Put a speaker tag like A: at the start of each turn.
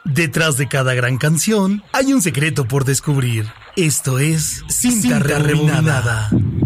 A: Detrás de cada gran canción hay un secreto por descubrir. Esto es Cinta Rebobinada.